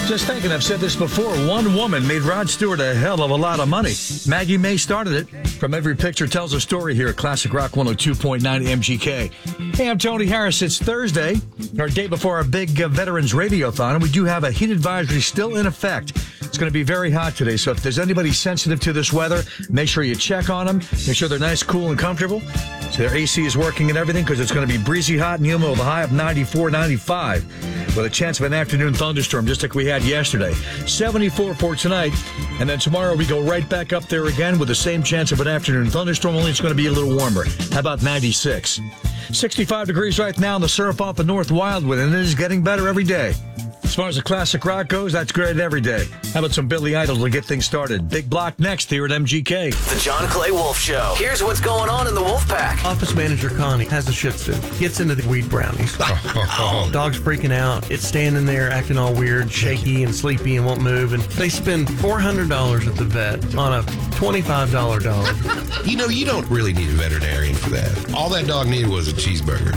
Just thinking, I've said this before, one woman made Rod Stewart a hell of a lot of money. Maggie May started it. From Every Picture Tells a Story here at Classic Rock 102.9 MGK. Hey, I'm Tony Harris. It's Thursday, our day before our big Veterans Radiothon, and we do have a heat advisory still in effect. It's going to be very hot today, so if there's anybody sensitive to this weather, make sure you check on them. Make sure they're nice, cool, and comfortable. So their AC is working and everything, because it's going to be breezy, hot, and humid with a high of 94, 95, with a chance of an afternoon thunderstorm, just like we had yesterday. 74 for tonight, and then tomorrow we go right back up there again with the same chance of an afternoon thunderstorm, only it's going to be a little warmer. How about 96? 65 degrees right now in the surf off the North Wildwood, and it is getting better every day. As far as the classic rock goes, that's great every day. How about some Billy Idol to get things started? Big block next here at MGK. The John Clay Wolf Show. Here's what's going on in the Wolf Pack. Office manager Connie has a Shih Tzu. Gets into the weed brownies. Dog's freaking out. It's standing there acting all weird, shaky and sleepy and won't move. And they spend $400 at the vet on a $25 dog. You know, you don't really need a veterinarian for that. All that dog needed was a cheeseburger.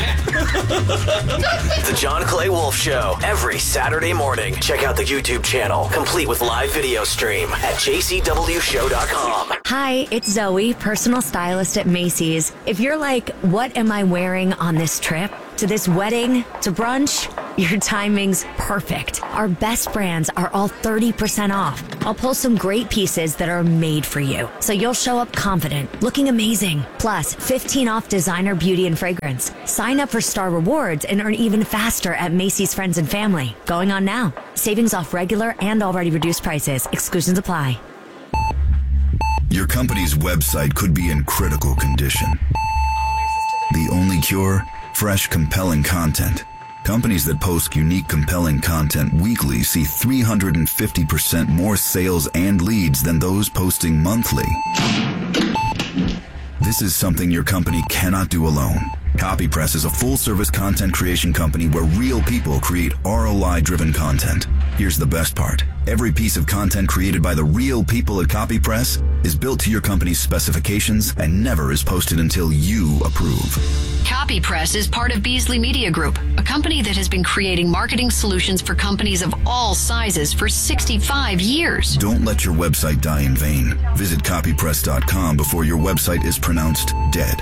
The John Clay Wolf Show. Every Saturday morning. Check out the YouTube channel, complete with live video stream at jcwshow.com. Hi, it's Zoe, personal stylist at Macy's. If you're like, what am I wearing on this trip? To this wedding? To brunch? Your timing's perfect. Our best brands are all 30% off. I'll pull some great pieces that are made for you, so you'll show up confident, looking amazing. Plus, 15 off designer beauty and fragrance. Sign up for Star Rewards and earn even faster at Macy's Friends and Family. Going on now. Savings off regular and already reduced prices. Exclusions apply. Your company's website could be in critical condition. The only cure? Fresh, compelling content. Companies that post unique, compelling content weekly see 350% more sales and leads than those posting monthly. This is something your company cannot do alone. CopyPress is a full-service content creation company where real people create ROI-driven content. Here's the best part. Every piece of content created by the real people at CopyPress is built to your company's specifications and never is posted until you approve. CopyPress is part of Beasley Media Group, a company that has been creating marketing solutions for companies of all sizes for 65 years. Don't let your website die in vain. Visit copypress.com before your website is pronounced dead.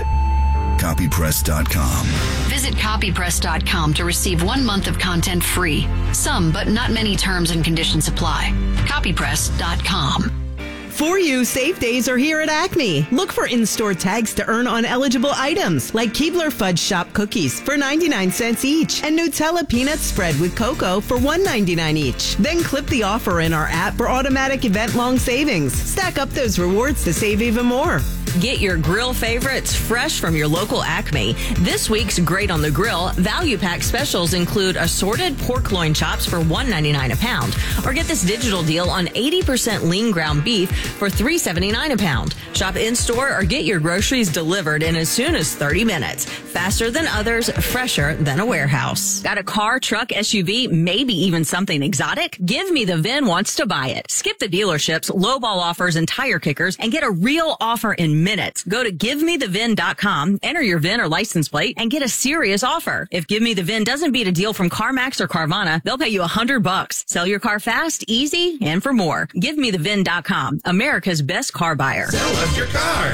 Copypress.com. Visit copypress.com to receive 1 month of content free. Some, but not many terms and conditions apply. Copypress.com. For You, safe days are here at Acme. Look for in-store tags to earn on eligible items like Keebler Fudge Shop cookies for 99 cents each and Nutella peanut spread with cocoa for $1.99 each. Then clip the offer in our app for automatic event-long savings. Stack up those rewards to save even more. Get your grill favorites fresh from your local Acme. This week's Great on the Grill value pack specials include assorted pork loin chops for $1.99 a pound. Or get this digital deal on 80% lean ground beef for $3.79 a pound. Shop in-store or get your groceries delivered in as soon as 30 minutes. Faster than others, fresher than a warehouse. Got a car, truck, SUV, maybe even something exotic? Give Me the VIN wants to buy it. Skip the dealerships, lowball offers, and tire kickers and get a real offer in minutes. Go to GiveMeTheVIN.com, enter your VIN or license plate, and get a serious offer. If Give Me the VIN doesn't beat a deal from CarMax or Carvana, they'll pay you $100. Sell your car fast, easy, and for more. GiveMeTheVIN.com, America's best car buyer. Sell us your car.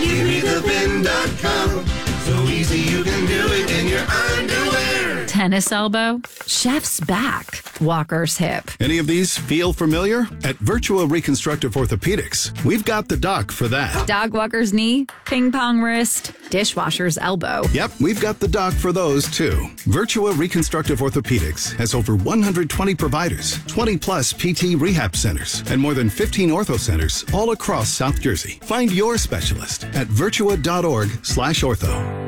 GiveMeTheVIN.com. So easy you can do it in your underwear. Tennis elbow, chef's back, walker's hip. Any of these feel familiar? At Virtua Reconstructive Orthopedics, we've got the doc for that. Dog walker's knee, ping pong wrist, dishwasher's elbow. Yep, we've got the doc for those too. Virtua Reconstructive Orthopedics has over 120 providers, 20 plus PT rehab centers, and more than 15 ortho centers all across South Jersey. Find your specialist at virtua.org/ortho.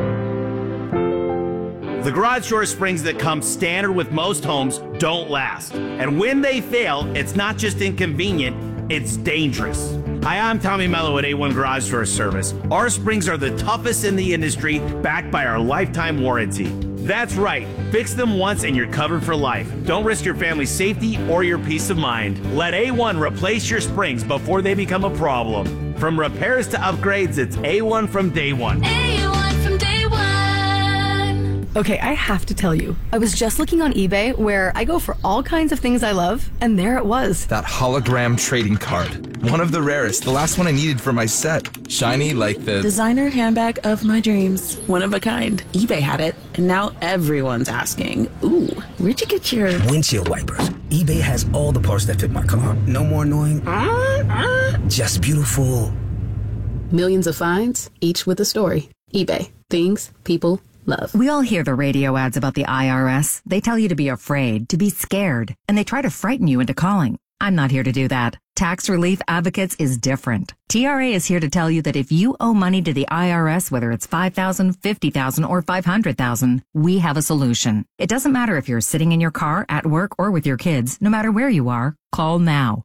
The garage door springs that come standard with most homes don't last. And when they fail, it's not just inconvenient, it's dangerous. Hi, I'm Tommy Mello at A1 Garage Door Service. Our springs are the toughest in the industry, backed by our lifetime warranty. That's right. Fix them once and you're covered for life. Don't risk your family's safety or your peace of mind. Let A1 replace your springs before they become a problem. From repairs to upgrades, it's A1 from day one. A1 from day one. Okay, I have to tell you, I was just looking on eBay where I go for all kinds of things I love, and there it was. That hologram trading card. One of the rarest. The last one I needed for my set. Shiny like the designer handbag of my dreams. One of a kind. eBay had it, and now everyone's asking, ooh, where'd you get your windshield wipers? eBay has all the parts that fit my car. No more annoying. Just beautiful. Millions of finds, each with a story. eBay. Things people love. We all hear the radio ads about the IRS. They tell you to be afraid, to be scared, and they try to frighten you into calling. I'm not here to do that. Tax Relief Advocates is different. TRA is here to tell you that if you owe money to the IRS, whether it's $5,000, $50,000, or $500,000, we have a solution. It doesn't matter if you're sitting in your car, at work, or with your kids. No matter where you are, call now.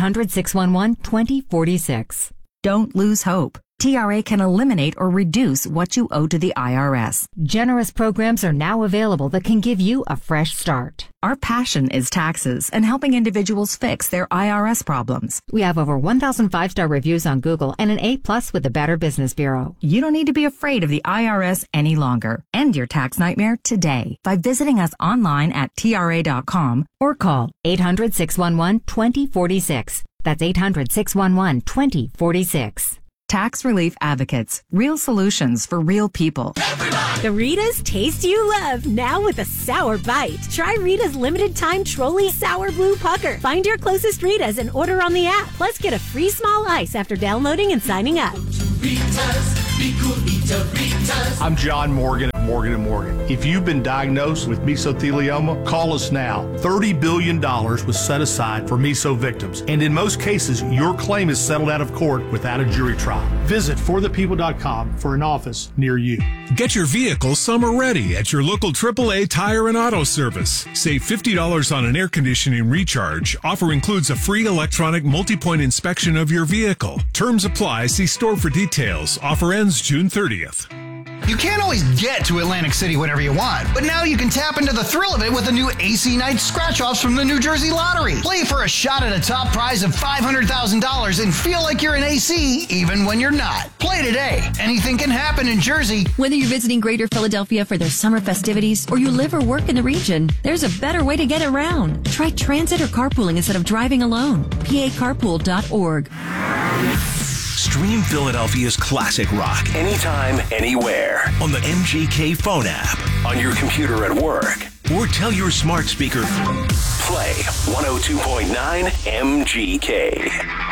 800-611-2046. Don't lose hope. TRA can eliminate or reduce what you owe to the IRS. Generous programs are now available that can give you a fresh start. Our passion is taxes and helping individuals fix their IRS problems. We have over 1,000 5-star reviews on Google and an A+ with the Better Business Bureau. You don't need to be afraid of the IRS any longer. End your tax nightmare today by visiting us online at TRA.com or call 800-611-2046. That's 800-611-2046. Tax Relief Advocates. Real solutions for real people. The Rita's taste you love, now with a sour bite. Try Rita's limited time Trolley Sour Blue Pucker. Find your closest Rita's and order on the app. Plus, get a free small ice after downloading and signing up. Rita's, be cool, eat a Rita's. I'm John Morgan at Morgan & Morgan. If you've been diagnosed with mesothelioma, call us now. $30 billion was set aside for meso victims, and in most cases, your claim is settled out of court without a jury trial. Visit forthepeople.com for an office near you. Get your vehicle summer ready at your local AAA Tire and Auto Service. Save $50 on an air conditioning recharge. Offer includes a free electronic multi-point inspection of your vehicle. Terms apply. See store for details. Offer ends June 30th. You can't always get to Atlantic City whenever you want, but now you can tap into the thrill of it with the new AC Night scratch-offs from the New Jersey Lottery. Play for a shot at a top prize of $500,000 and feel like you're in AC even when you're not. Play today. Anything can happen in Jersey. Whether you're visiting Greater Philadelphia for their summer festivities or you live or work in the region, there's a better way to get around. Try transit or carpooling instead of driving alone. PACarpool.org. Stream Philadelphia's classic rock anytime, anywhere on the MGK phone app, on your computer at work, or tell your smart speaker, play 102.9 MGK.